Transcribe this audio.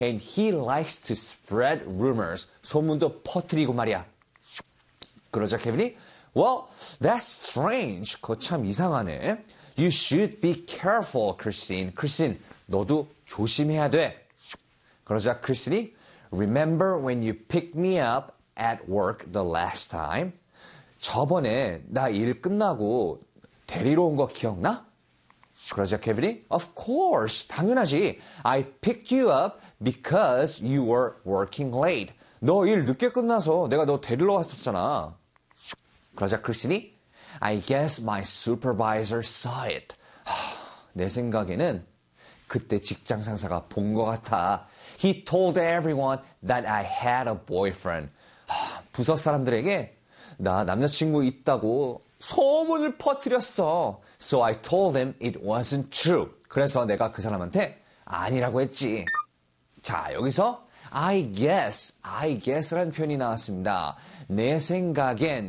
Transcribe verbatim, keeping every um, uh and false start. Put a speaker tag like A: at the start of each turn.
A: And he likes to spread rumors. 소문도 퍼뜨리고 말이야. 그러자 케빈이 Well, that's strange. 그거 참 이상하네. You should be careful, Christine. 크리스틴, 너도 조심해야 돼. 그러자 크리스틴이 Remember when you picked me up at work the last time? 저번에 나 일 끝나고 데리러 온 거 기억나? 그러자 케빈이 Of course, 당연하지. I picked you up because you were working late. 너 일 늦게 끝나서 내가 너 데리러 왔었잖아. 그러자 크리스틴이 I guess my supervisor saw it. 하, 내 생각에는 그때 직장 상사가 본 것 같아. He told everyone that I had a boyfriend. 하, 부서 사람들에게 나 남자친구 있다고 소문을 퍼뜨렸어. So I told him it wasn't true. 그래서 내가 그 사람한테 아니라고 했지. 자, 여기서 I guess, I guess라는 표현이 나왔습니다. 내 생각엔